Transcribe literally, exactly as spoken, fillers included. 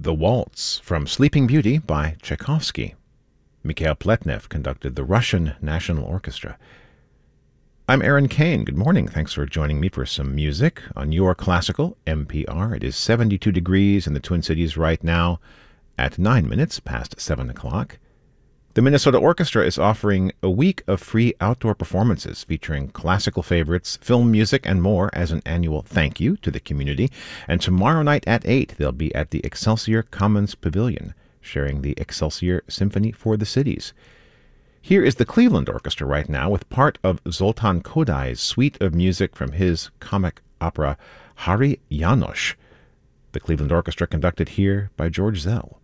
The Waltz from Sleeping Beauty by Tchaikovsky. Mikhail Pletnev conducted the Russian National Orchestra. I'm Aaron Kane. Good morning. Thanks for joining me for some music on your classical M P R. It is seventy-two degrees in the Twin Cities right now at nine minutes past seven o'clock. The Minnesota Orchestra is offering a week of free outdoor performances featuring classical favorites, film music, and more as an annual thank you to the community. And tomorrow night at eight, they'll be at the Excelsior Commons Pavilion, sharing the Excelsior Symphony for the Cities. Here is the Cleveland Orchestra right now with part of Zoltan Kodai's suite of music from his comic opera Hari Janos. The Cleveland Orchestra conducted here by George Zell.